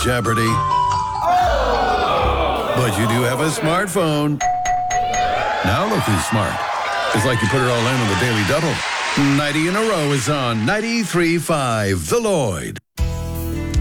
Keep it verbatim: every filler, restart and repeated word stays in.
Jeopardy! But you do have a smartphone. Now look who's smart. It's like you put it all in on the Daily Double. ninety in a row is on ninety-three point five The Lloyd.